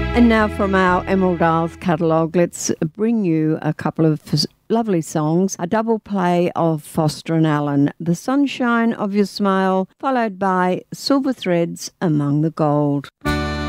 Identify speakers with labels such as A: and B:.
A: And now from our Emerald Isles catalogue, let's bring you a couple of lovely songs. A double play of Foster and Allen, The Sunshine of Your Smile, followed by Silver Threads Among the Gold.